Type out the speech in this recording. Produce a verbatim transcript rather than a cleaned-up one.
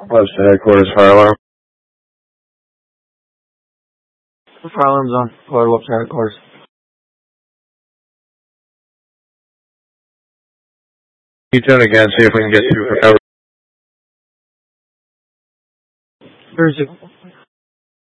Webster headquarters, fire alarm. Fire alarm's on. Go to Webster headquarters. You tune again, see if we can get you recovered. Thursday.